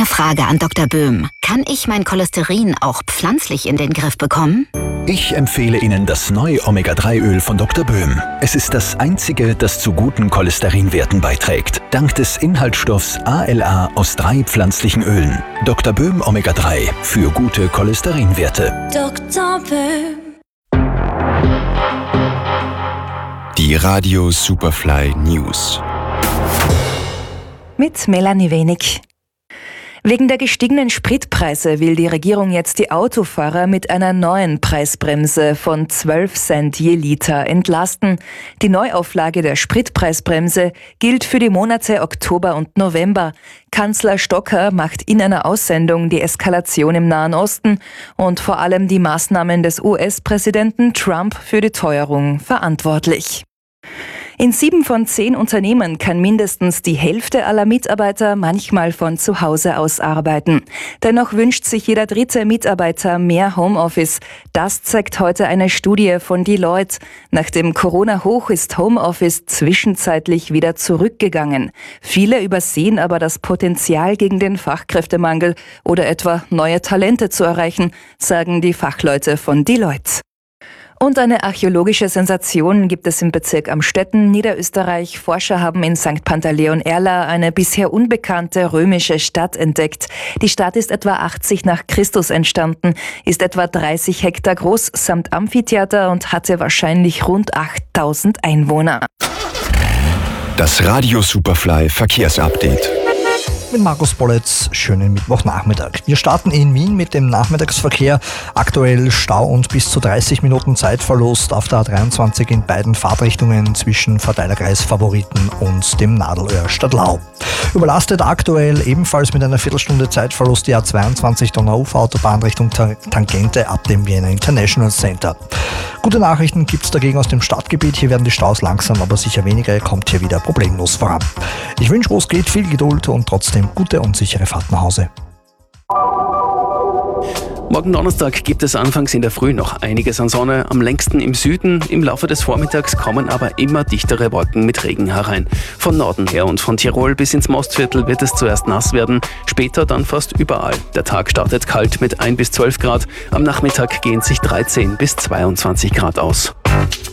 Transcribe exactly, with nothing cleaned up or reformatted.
Eine Frage an Doktor Böhm. Kann ich mein Cholesterin auch pflanzlich in den Griff bekommen? Ich empfehle Ihnen das neue Omega drei Öl von Doktor Böhm. Es ist das einzige, das zu guten Cholesterinwerten beiträgt. Dank des Inhaltsstoffs A L A aus drei pflanzlichen Ölen. Doktor Böhm Omega drei für gute Cholesterinwerte. Doktor Böhm. Die Radio Superfly News. Mit Melanie Wenig. Wegen der gestiegenen Spritpreise will die Regierung jetzt die Autofahrer mit einer neuen Preisbremse von zwölf Cent je Liter entlasten. Die Neuauflage der Spritpreisbremse gilt für die Monate Oktober und November. Kanzler Stocker macht in einer Aussendung die Eskalation im Nahen Osten und vor allem die Maßnahmen des U S-Präsidenten Trump für die Teuerung verantwortlich. In sieben von zehn Unternehmen kann mindestens die Hälfte aller Mitarbeiter manchmal von zu Hause aus arbeiten. Dennoch wünscht sich jeder dritte Mitarbeiter mehr Homeoffice. Das zeigt heute eine Studie von Deloitte. Nach dem Corona-Hoch ist Homeoffice zwischenzeitlich wieder zurückgegangen. Viele übersehen aber das Potenzial gegen den Fachkräftemangel oder etwa neue Talente zu erreichen, sagen die Fachleute von Deloitte. Und eine archäologische Sensation gibt es im Bezirk Amstetten, Niederösterreich. Forscher haben in Sankt Pantaleon-Erla eine bisher unbekannte römische Stadt entdeckt. Die Stadt ist etwa achtzig nach Christus entstanden, ist etwa dreißig Hektar groß samt Amphitheater und hatte wahrscheinlich rund achttausend Einwohner. Das Radio Superfly Verkehrsupdate. Mit Markus Bolletz, schönen Mittwochnachmittag. Wir starten in Wien mit dem Nachmittagsverkehr. Aktuell Stau und bis zu dreißig Minuten Zeitverlust auf der A dreiundzwanzig in beiden Fahrtrichtungen zwischen Verteilerkreis Favoriten und dem Nadelöhr Stadlau. Überlastet aktuell ebenfalls mit einer Viertelstunde Zeitverlust die A zweiundzwanzig Donau-Ufer-Autobahn Richtung Tangente ab dem Vienna International Center. Gute Nachrichten gibt es dagegen aus dem Stadtgebiet. Hier werden die Staus langsam, aber sicher weniger. Kommt hier wieder problemlos voran. Ich wünsche, wo es geht, viel Geduld und trotzdem gute und sichere Fahrt nach Hause. Morgen Donnerstag gibt es anfangs in der Früh noch einiges an Sonne, am längsten im Süden. Im Laufe des Vormittags kommen aber immer dichtere Wolken mit Regen herein. Von Norden her und von Tirol bis ins Mostviertel wird es zuerst nass werden, später dann fast überall. Der Tag startet kalt mit ein bis zwölf Grad, am Nachmittag gehen sich dreizehn bis zweiundzwanzig Grad aus.